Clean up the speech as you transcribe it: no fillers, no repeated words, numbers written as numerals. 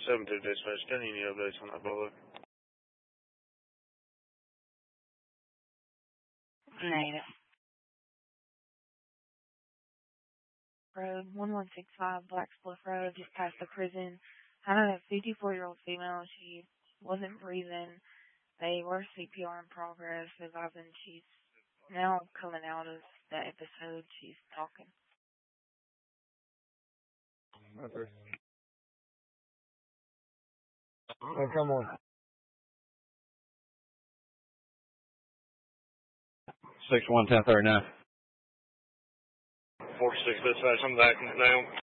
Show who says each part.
Speaker 1: 7-2 dispatch, got any updates on that bullet?
Speaker 2: Negative. Road 1165 Black Split Road, just past the prison. I know that 54-year-old female, she wasn't breathing. They were CPR in progress, reviving. She's now coming out of that episode. She's talking.
Speaker 3: Okay. Oh, come on.
Speaker 4: 6-1-10-39.
Speaker 1: 46 dispatch, I'm backing it down.